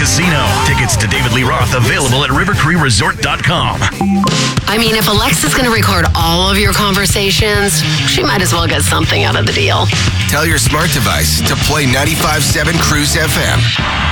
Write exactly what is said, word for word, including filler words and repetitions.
Casino. Tickets to David Lee Roth available at river cree resort dot com. I mean, if Alexa's going to record all of your conversations, she might as well get something out of the deal. Tell your smart device to play ninety-five point seven Cruise F M.